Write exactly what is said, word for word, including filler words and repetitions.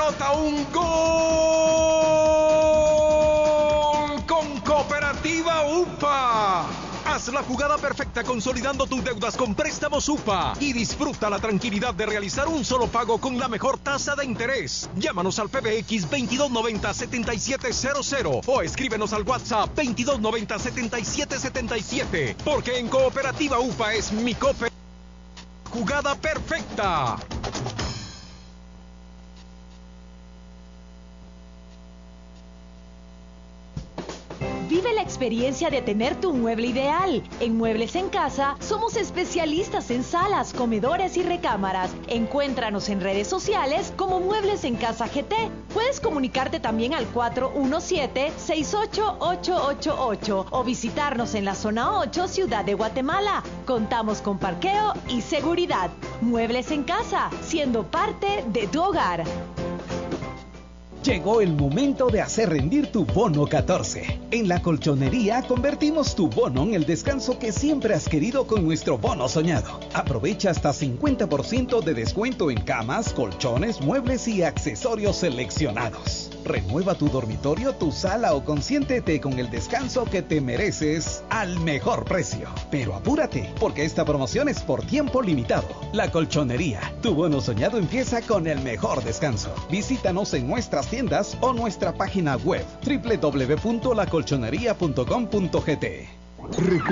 anota un gol con Cooperativa U P A. Haz la jugada perfecta consolidando tus deudas con préstamos U P A y disfruta la tranquilidad de realizar un solo pago con la mejor tasa de interés. Llámanos al P B X veintidós noventa, setenta y siete cero cero o escríbenos al WhatsApp veintidós noventa, setenta y siete setenta y siete, porque en Cooperativa U P A es mi Cope. Jugada perfecta. Vive la experiencia de tener tu mueble ideal. En Muebles en Casa somos especialistas en salas, comedores y recámaras. Encuéntranos en redes sociales como Muebles en Casa G T. Puedes comunicarte también al cuatro uno siete, seis ocho ocho ocho ocho o visitarnos en la zona ocho, Ciudad de Guatemala. Contamos con parqueo y seguridad. Muebles en Casa, siendo parte de tu hogar. Llegó el momento de hacer rendir tu bono catorce. En La Colchonería convertimos tu bono en el descanso que siempre has querido con nuestro bono soñado. Aprovecha hasta cincuenta por ciento de descuento en camas, colchones, muebles y accesorios seleccionados. Renueva tu dormitorio, tu sala o consiéntete con el descanso que te mereces al mejor precio. Pero apúrate, porque esta promoción es por tiempo limitado. La Colchonería, tu bono soñado empieza con el mejor descanso. Visítanos en nuestras tiendas o nuestra página web doble u doble u doble u punto la colchonería punto com punto g t.